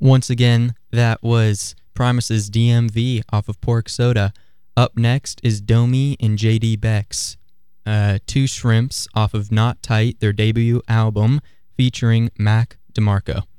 Once again, that was Primus's DMV off of Pork Soda. Up next is Domi and JD Beck's Two Shrimps off of Not Tight, their debut album, featuring Mac DeMarco.